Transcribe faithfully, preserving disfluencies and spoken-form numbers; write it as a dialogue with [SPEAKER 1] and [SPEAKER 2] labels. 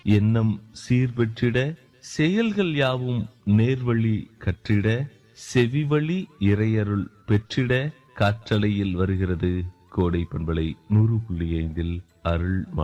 [SPEAKER 1] எண்ணம் சீர்பெற்றிட, செயல்கள் யாவும் நேர்வழி கற்றிட, செவிவழி இறையருள் பெற்றிட காற்றலையில் வருகிறது கோடை பண்பலை நூறு புள்ளி ஐந்தில் அருள்